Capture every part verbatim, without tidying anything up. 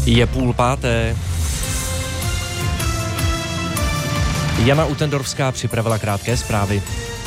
Je půl páté. Jana Utendorfská připravila krátké zprávy.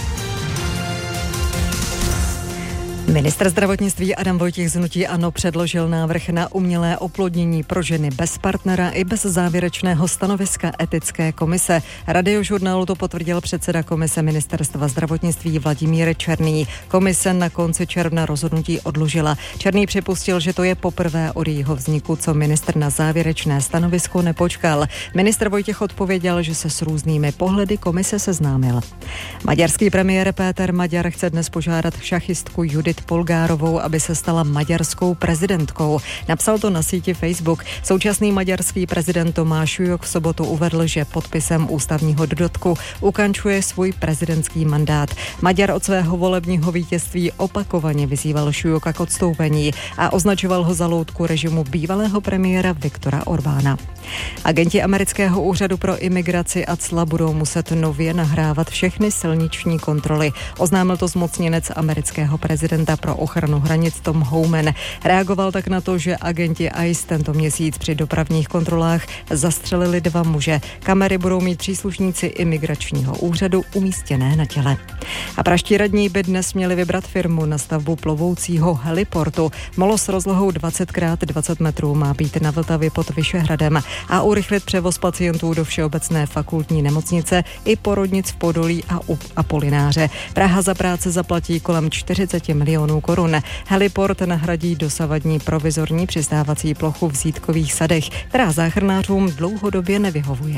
Ministr zdravotnictví Adam Vojtěch z hnutí ANO předložil návrh na umělé oplodnění pro ženy bez partnera i bez závěrečného stanoviska etické komise. Radiožurnálu to potvrdil předseda komise Ministerstva zdravotnictví Vladimír Černý. Komise na konci června rozhodnutí odložila. Černý připustil, že to je poprvé od jejího vzniku, co ministr na závěrečné stanovisko nepočkal. Ministr Vojtěch odpověděl, že se s různými pohledy komise seznámil. Maďarský premiér Péter Maďar chce dnes požádat šachistku Judith Polgárovou, aby se stala maďarskou prezidentkou. Napsal to na síti Facebook. Současný maďarský prezident Tomáš Jurok v sobotu uvedl, že podpisem ústavního dodatku ukončuje svůj prezidentský mandát. Maďar od svého volebního vítězství opakovaně vyzýval Šujoka k odstoupení a označoval ho za loutku režimu bývalého premiéra Viktora Orbána. Agenti amerického úřadu pro imigraci a cla budou muset nově nahrávat všechny silniční kontroly. Oznámil to zmocněnec amerického prezidenta pro ochranu hranic Tom Homan. Reagoval tak na to, že agenti I C E tento měsíc při dopravních kontrolách zastřelili dva muže. Kamery budou mít příslušníci imigračního úřadu umístěné na těle. A praští radní by dnes měli vybrat firmu na stavbu plovoucího heliportu. Molo s rozlohou dvacet krát dvacet metrů má být na Vltavě pod Vyšehradem a urychlit převoz pacientů do Všeobecné fakultní nemocnice i porodnic v Podolí a u Apolináře. Praha za práce zaplatí kolem čtyřicet milionů korun. Heliport nahradí dosavadní provizorní přistávací plochu v Zítkových sadech, která záchranářům dlouhodobě nevyhovuje.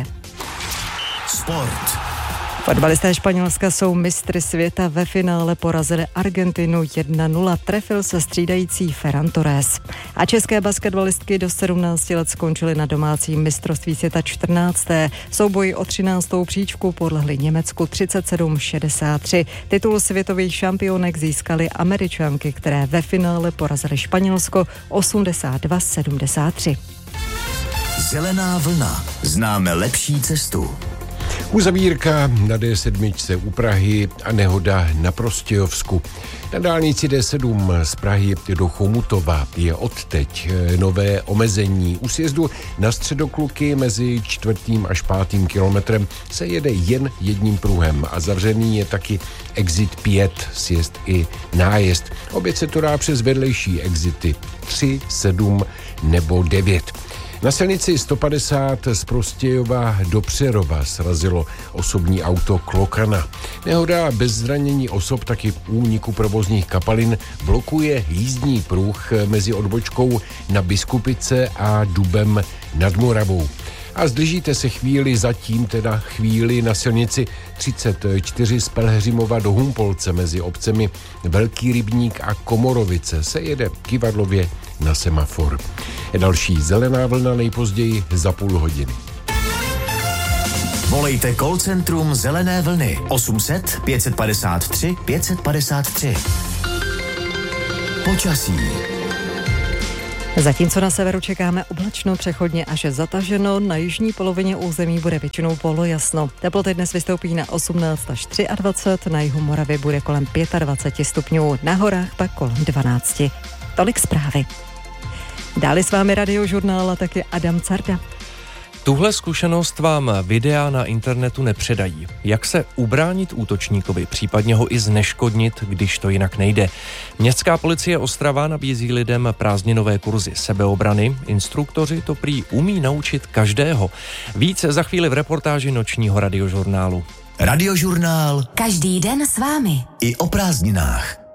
Sport. Fotbalisté Španělska jsou mistry světa, ve finále porazili Argentinu jedna nula, trefil se střídající Ferran Torres. A české basketbalistky do sedmnácti let skončily na domácím mistrovství světa čtrnácté Souboji o třináctou příčku podlehli Německu třicet sedm šedesát tři. Titul světových šampionek získaly Američanky, které ve finále porazily Španělsko osmdesát dva sedmdesát tři. Zelená vlna. Známe lepší cestu. Uzavírka na D sedm u Prahy a nehoda na Prostějovsku. Na dálnici D sedm z Prahy do Chomutova je odteď nové omezení. U sjezdu na Středokluky mezi čtvrtým až pátým kilometrem se jede jen jedním pruhem a zavřený je taky exit pět, sjezd i nájezd. Oběť se to dá přes vedlejší exity tři, sedm nebo devět. Na silnici sto padesát z Prostějova do Přerova srazilo osobní auto Klokana. Nehoda bez zranění osob, taky úniku provozních kapalin blokuje jízdní pruh mezi odbočkou na Biskupice a Dubem nad Moravou. A zdržíte se chvíli, zatím teda chvíli na silnici třicet čtyři z Pelhřimova do Humpolce mezi obcemi Velký Rybník a Komorovice se jede kyvadlově na semafor. Další zelená vlna nejpozději za půl hodiny. Volejte call centrum Zelené vlny osm set pět padesát tři pět padesát tři. Počasí. Zatímco na severu čekáme oblačno, přechodně až zataženo, na jižní polovině území bude většinou polojasno. Teploty dnes vystoupí na osmnáct až dvacet tři, na jihu Moravy bude kolem dvacet pět stupňů, na horách pak kolem dvanáct. Tolik zprávy. Dále s vámi Radiožurnál a taky Adam Carda. Tuhle zkušenost vám videa na internetu nepředají. Jak se ubránit útočníkovi, případně ho i zneškodnit, když to jinak nejde. Městská policie Ostrava nabízí lidem prázdninové kurzy sebeobrany. Instruktoři to prý umí naučit každého. Více za chvíli v reportáži nočního Radiožurnálu. Radiožurnál. Každý den s vámi. I o prázdninách.